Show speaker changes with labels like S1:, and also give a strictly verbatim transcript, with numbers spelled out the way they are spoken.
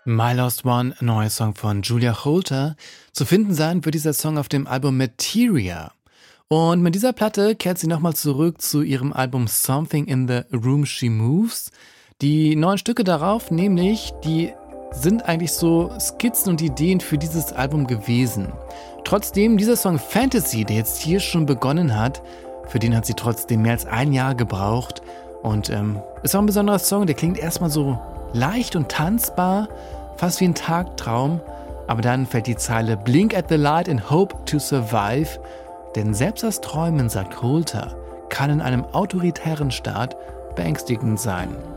S1: My Lost One, ein neuer Song von Julia Holter. Zu finden sein wird dieser Song auf dem Album Materia. Und mit dieser Platte kehrt sie nochmal zurück zu ihrem Album Something in the Room She Moves. Die neuen Stücke darauf, nämlich, die sind eigentlich so Skizzen und Ideen für dieses Album gewesen. Trotzdem, dieser Song Fantasy, der jetzt hier schon begonnen hat, für den hat sie trotzdem mehr als ein Jahr gebraucht. Und ähm, ist auch ein besonderer Song, der klingt erstmal so leicht und tanzbar, fast wie ein Tagtraum. Aber dann fällt die Zeile Blink at the light and hope to survive. Denn selbst das Träumen, sagt Holter, kann in einem autoritären Staat beängstigend sein.